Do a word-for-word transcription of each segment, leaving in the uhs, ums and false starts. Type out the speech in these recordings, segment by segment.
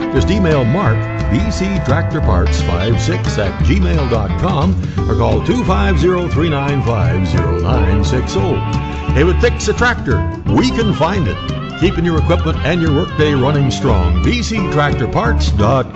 Just email Mark, B C Tractor Parts fifty-six at gmail dot com, or call two five zero, three nine five, zero nine six zero. If it fixes a tractor, we can find it. Keeping your equipment and your workday running strong. B C Tractor Parts dot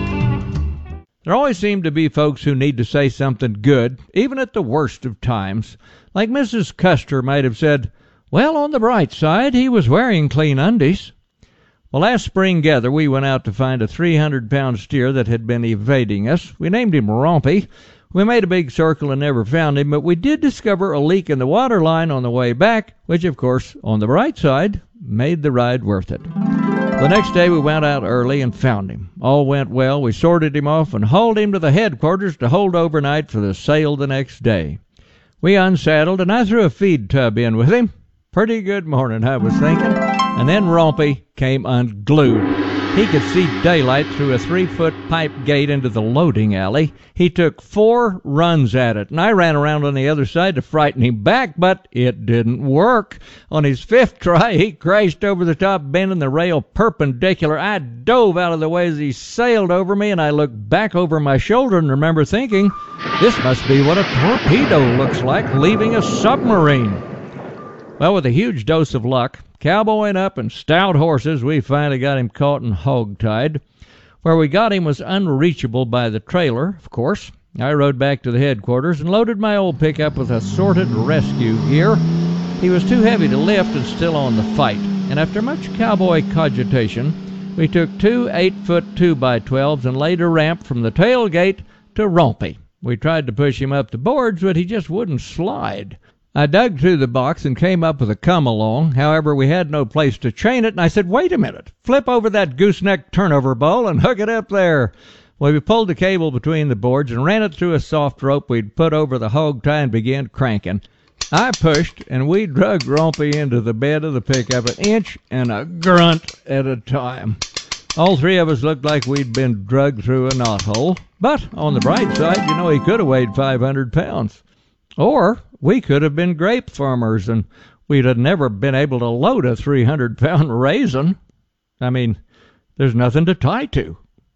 com. There always seem to be folks who need to say something good, even at the worst of times. Like Missus Custer might have said, well, on the bright side, he was wearing clean undies. Well, last spring gather, we went out to find a three hundred pound steer that had been evading us. We named him Rompy. We made a big circle and never found him, but we did discover a leak in the water line on the way back, which, of course, on the bright side, made the ride worth it. The next day we went out early and found him. All went well. We sorted him off and hauled him to the headquarters to hold overnight for the sale the next day. We unsaddled, and I threw a feed tub in with him. Pretty good morning, I was thinking. And then Rompy came unglued. He could see daylight through a three-foot pipe gate into the loading alley. He took four runs at it, and I ran around on the other side to frighten him back, but it didn't work. On his fifth try, he crashed over the top, bending the rail perpendicular. I dove out of the way as he sailed over me, and I looked back over my shoulder and remember thinking, this must be what a torpedo looks like leaving a submarine. Well, with a huge dose of luck, cowboying up and stout horses, we finally got him caught and hog-tied. Where we got him was unreachable by the trailer, of course. I rode back to the headquarters and loaded my old pickup with assorted rescue gear. He was too heavy to lift and still on the fight, and after much cowboy cogitation, we took two eight-foot two by twelves and laid a ramp from the tailgate to Rompy. We tried to push him up the boards, but he just wouldn't slide. I dug through the box and came up with a come-along. However, we had no place to chain it, and I said, wait a minute, flip over that gooseneck turnover bowl and hook it up there. Well, we pulled the cable between the boards and ran it through a soft rope we'd put over the hog tie and began cranking. I pushed, and we drug Rompy into the bed of the pickup an inch and a grunt at a time. All three of us looked like we'd been drugged through a knothole. But on the bright side, you know, he could have weighed five hundred pounds. Or we could have been grape farmers, and we'd have never been able to load a three hundred pound raisin. I mean, there's nothing to tie to.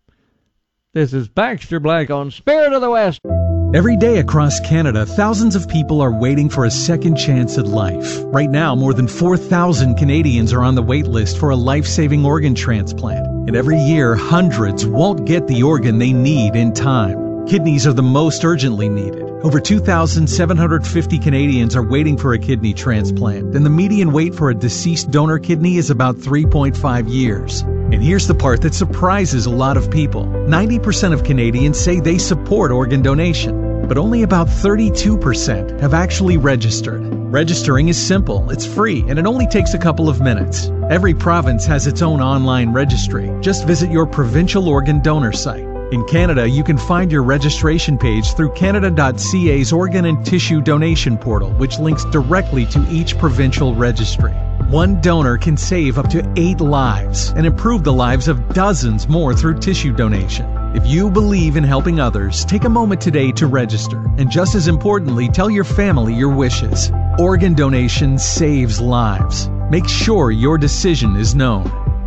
This is Baxter Black on Spirit of the West. Every day across Canada, thousands of people are waiting for a second chance at life. Right now, more than four thousand Canadians are on the wait list for a life-saving organ transplant. And every year, hundreds won't get the organ they need in time. Kidneys are the most urgently needed. Over two thousand seven hundred fifty Canadians are waiting for a kidney transplant, and the median wait for a deceased donor kidney is about three point five years. And here's the part that surprises a lot of people. ninety percent of Canadians say they support organ donation, but only about thirty-two percent have actually registered. Registering is simple, it's free, and it only takes a couple of minutes. Every province has its own online registry. Just visit your provincial organ donor site. In Canada, you can find your registration page through Canada dot C A's Organ and Tissue Donation Portal, which links directly to each provincial registry. One donor can save up to eight lives and improve the lives of dozens more through tissue donation. If you believe in helping others, take a moment today to register. And just as importantly, tell your family your wishes. Organ donation saves lives. Make sure your decision is known.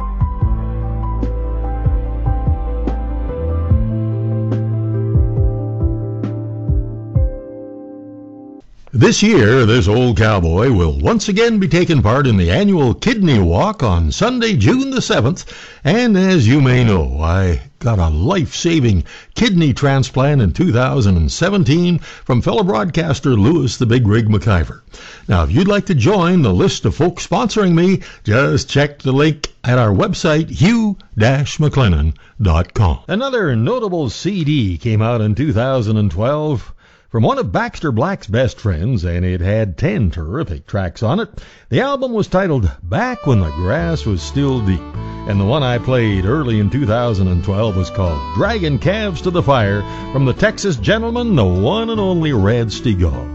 This year, this old cowboy will once again be taking part in the annual Kidney Walk on Sunday, June the seventh. And as you may know, I got a life-saving kidney transplant in two thousand seventeen from fellow broadcaster Louis the Big Rig McIver. Now, if you'd like to join the list of folks sponsoring me, just check the link at our website, hugh dash mclennan dot com. Another notable C D came out in two thousand twelve. From one of Baxter Black's best friends, and it had ten terrific tracks on it. The album was titled Back When the Grass Was Still Deep, and the one I played early in two thousand twelve was called Dragging Calves to the Fire from the Texas Gentleman, the one and only Red Stegall.